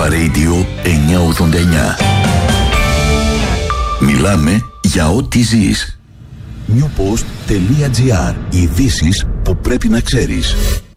Radio 989. Μιλάμε για ό,τι ζεις. newpost.gr. Ειδήσεις που πρέπει να ξέρεις.